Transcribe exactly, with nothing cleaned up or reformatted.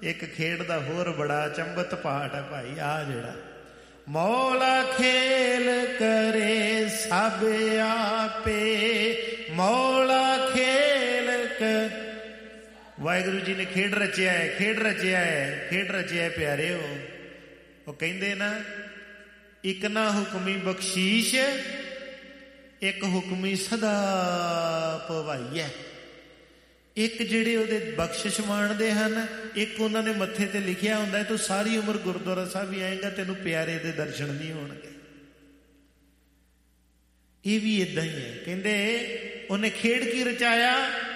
ਇੱਕ ਖੇਡ ਦਾ ਹੋਰ ਬੜਾ ਅਚੰਭਤ ਪਾਠ ਹੈ ਭਾਈ ਆਹ ਜਿਹੜਾ ਮੌਲਾ ਖੇਲ ਕਰੇ ਸਭ ਆਪੇ, ਮੌਲਾ ਖੇਲ ਕਰ। ਵਾਹਿਗੁਰੂ ਜੀ ਨੇ ਖੇਡ ਰਚਿਆ ਹੈ, ਖੇਡ ਰਚਿਆ ਹੈ, ਖੇਡ ਰਚਿਆ ਪਿਆਰਿਓ। ਉਹ ਕਹਿੰਦੇ ਨਾ ਇੱਕ ਨਾ ਹੁਕਮੀ ਬਖਸ਼ੀਸ਼, ਇੱਕ ਹੁਕਮੀ ਸਦਾ ਭਵਾਈਐ। ਇੱਕ ਜਿਹੜੇ ਉਹਦੇ ਬਖਸ਼ਿਸ਼ ਮਾਣਦੇ ਹਨ, ਇੱਕ ਉਹਨਾਂ ਨੇ ਮੱਥੇ ਤੇ ਲਿਖਿਆ ਹੁੰਦਾ ਤੂੰ ਸਾਰੀ ਉਮਰ ਗੁਰਦੁਆਰਾ ਸਾਹਿਬ ਵੀ ਆਏਗਾ ਤੈਨੂੰ ਪਿਆਰੇ ਦੇ ਦਰਸ਼ਨ ਨਹੀਂ ਹੋਣਗੇ। ਇਹ ਵੀ ਏਦਾਂ ਹੀ ਹੈ। ਕਹਿੰਦੇ ਉਹਨੇ ਖੇਡ ਕੀ ਰਚਾਇਆ?